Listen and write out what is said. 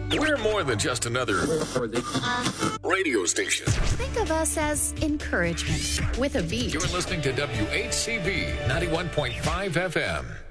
We're more than just another radio station. Think of us as encouragement with a beat. You're listening to WHCB 91.5 FM.